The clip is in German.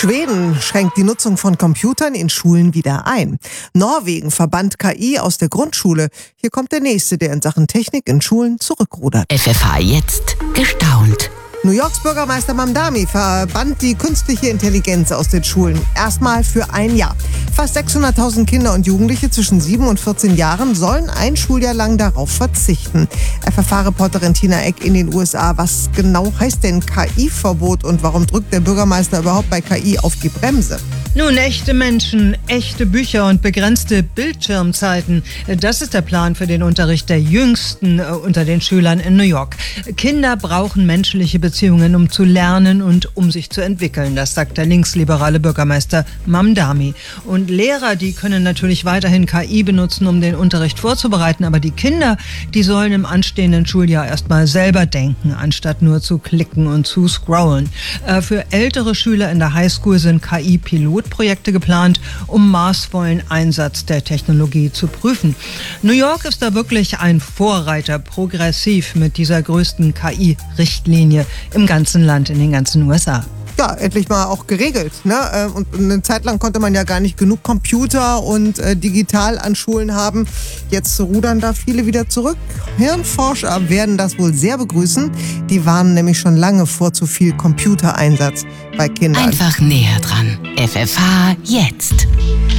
Schweden schränkt die Nutzung von Computern in Schulen wieder ein. Norwegen verbannt KI aus der Grundschule. Hier kommt der nächste, der in Sachen Technik in Schulen zurückrudert. FFH jetzt gestaunt. New Yorks Bürgermeister Mamdani verbannt die künstliche Intelligenz aus den Schulen. Erstmal für ein Jahr. Fast 600.000 Kinder und Jugendliche zwischen 7 und 14 Jahren sollen ein Schuljahr lang darauf verzichten. FFH-Reporterin Tina Eck in den USA. Was genau heißt denn KI-Verbot und warum drückt der Bürgermeister überhaupt bei KI auf die Bremse? Nun, echte Menschen, echte Bücher und begrenzte Bildschirmzeiten. Das ist der Plan für den Unterricht der Jüngsten unter den Schülern in New York. Kinder brauchen menschliche Beziehungen, um zu lernen und um sich zu entwickeln. Das sagt der linksliberale Bürgermeister Mamdani. Und Lehrer, die können natürlich weiterhin KI benutzen, um den Unterricht vorzubereiten. Aber die Kinder, die sollen im anstehenden Schuljahr erstmal selber denken, anstatt nur zu klicken und zu scrollen. Für ältere Schüler in der Highschool sind KI-Pilotprojekte geplant, um maßvollen Einsatz der Technologie zu prüfen. New York ist da wirklich ein Vorreiter, progressiv mit dieser größten KI-Richtlinie im ganzen Land, in den ganzen USA. Ja, endlich mal auch geregelt, ne? Und eine Zeit lang konnte man ja gar nicht genug Computer und digital an Schulen haben. Jetzt rudern da viele wieder zurück. Hirnforscher werden das wohl sehr begrüßen. Die warnen nämlich schon lange vor zu viel Computereinsatz bei Kindern. Einfach näher dran. FFH jetzt.